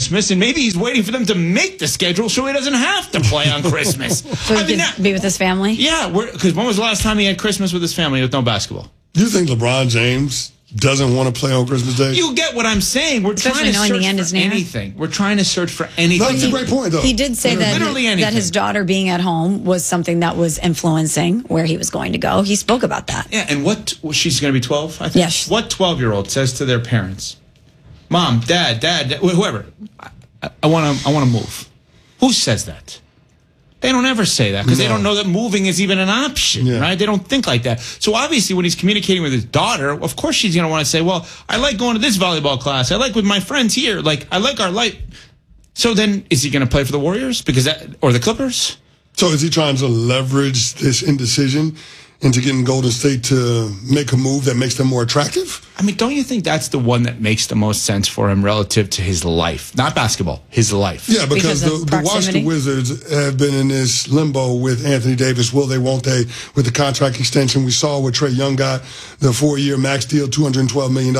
Christmas, and maybe he's waiting for them to make the schedule so he doesn't have to play on Christmas. So he could be with his family? Yeah, because when was the last time he had Christmas with his family with no basketball? You think LeBron James doesn't want to play on Christmas Day? You get what I'm saying. We're Especially trying to knowing the end search is for near. anything. We're trying to search for anything. That's a great point, though. He did say that his daughter being at home was something that was influencing where he was going to go. He spoke about that. Yeah, and she's going to be 12, I think? Yes. What 12-year-old says to their parents, Mom, Dad, whoever, I want to move? Who says that? They don't ever say that because they don't know that moving is even an option, right? They don't think like that. So obviously when he's communicating with his daughter, of course she's going to want to say, well, I like going to this volleyball class. I like with my friends here. Like, I like our life. So then is he going to play for the Warriors or the Clippers? So is he trying to leverage this indecision into getting Golden State to make a move that makes them more attractive? I mean, don't you think that's the one that makes the most sense for him relative to his life? Not basketball, his life. Yeah, because the Washington Wizards have been in this limbo with Anthony Davis. Will they, won't they? With the contract extension we saw what Trae Young got, the 4-year max deal, $212 million.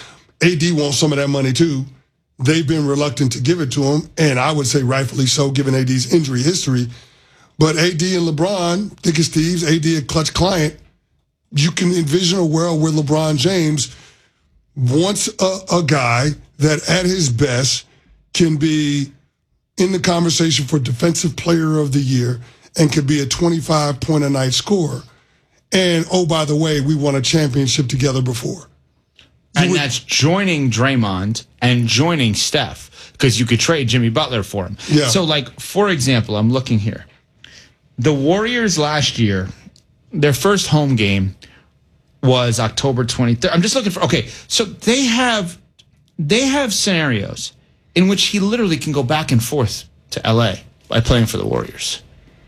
AD wants some of that money too. They've been reluctant to give it to him, and I would say rightfully so given AD's injury history. But AD and LeBron, thick as thieves, AD a clutch client, you can envision a world where LeBron James wants a guy that at his best can be in the conversation for Defensive Player of the Year and could be a 25-point-a-night scorer. And, oh, by the way, we won a championship together before. And that's joining Draymond and joining Steph because you could trade Jimmy Butler for him. Yeah. So, like, for example, I'm looking here. The Warriors last year, their first home game was October 23rd. I'm just looking for, okay, so they have scenarios in which he literally can go back and forth to LA by playing for the Warriors.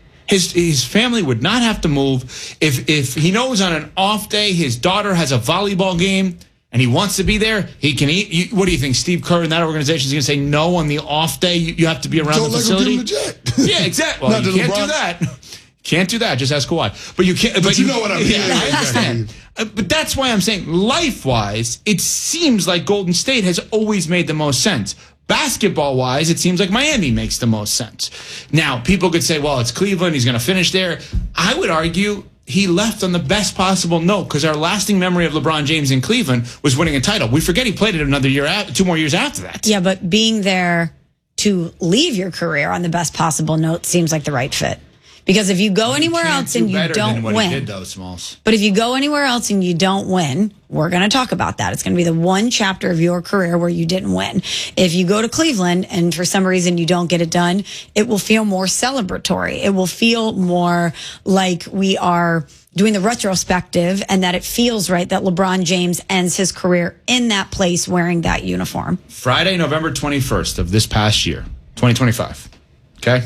His family would not have to move. If he knows on an off day his daughter has a volleyball game and he wants to be there, he can eat. What do you think? Steve Kerr and that organization is going to say no on the off day? You have to be around the facility? Don't let him give him the jet. Yeah, exactly. Well, you can't do that. Can't do that. Just ask Kawhi. But you can't. But you know what I mean. Yeah, I understand. But that's why I'm saying, life-wise, it seems like Golden State has always made the most sense. Basketball-wise, it seems like Miami makes the most sense. Now, people could say, well, it's Cleveland. He's going to finish there. I would argue he left on the best possible note because our lasting memory of LeBron James in Cleveland was winning a title. We forget he played it another year, 2 more years after that. Yeah, but being there to leave your career on the best possible note seems like the right fit. Because if you go anywhere else and you don't win, he did, though, Smalls. But if you go anywhere else and you don't win, we're going to talk about that. It's going to be the one chapter of your career where you didn't win. If you go to Cleveland and for some reason you don't get it done, it will feel more celebratory. It will feel more like we are doing the retrospective and that it feels right that LeBron James ends his career in that place wearing that uniform. Friday, November 21st of this past year, 2025. Okay?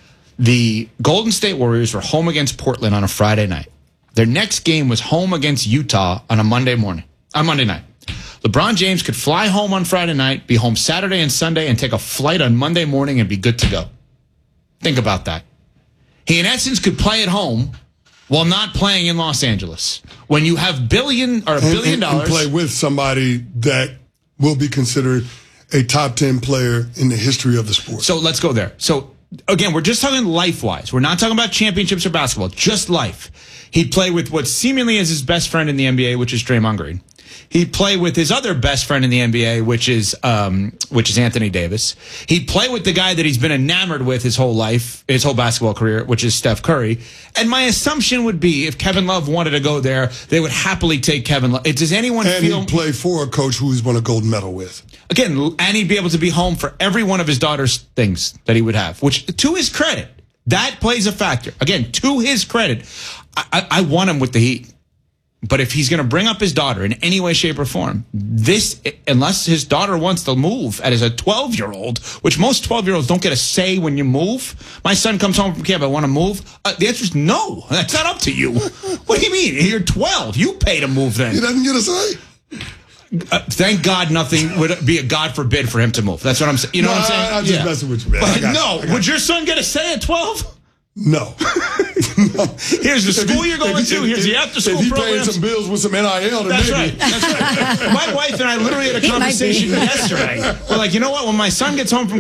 The Golden State Warriors were home against Portland on a Friday night. Their next game was home against Utah on Monday night. LeBron James could fly home on Friday night, be home Saturday and Sunday, and take a flight on Monday morning and be good to go. Think about that. He, in essence, could play at home while not playing in Los Angeles. When you have $1 billion and play with somebody that will be considered a top 10 player in the history of the sport. So let's go there. So again, we're just talking life-wise. We're not talking about championships or basketball, just life. He'd play with what seemingly is his best friend in the NBA, which is Draymond Green. He'd play with his other best friend in the NBA, which is Anthony Davis. He'd play with the guy that he's been enamored with his whole life, his whole basketball career, which is Steph Curry. And my assumption would be if Kevin Love wanted to go there, they would happily take Kevin Love. Does anyone feel... And he'd play for a coach who he's won a gold medal with. Again, and he'd be able to be home for every one of his daughter's things that he would have, which, to his credit, that plays a factor. Again, to his credit, I want him with the Heat. But if he's going to bring up his daughter in any way, shape, or form, unless his daughter wants to move as a 12-year-old, which most 12-year-olds don't get a say when you move. My son comes home from camp, I want to move. The answer is no. That's not up to you. What do you mean? You're 12. You pay to move then. He doesn't get a say. Thank God nothing would be a God forbid for him to move. That's what I'm saying. You know what I'm saying? I'm just messing with you, man. But would your son get a say at 12? No. Here's the school you're going to. Here's the after-school program. If he paid some bills with some NIL, then That's maybe. right. That's right. My wife and I literally had a conversation yesterday. We're like, you know what? When my son gets home from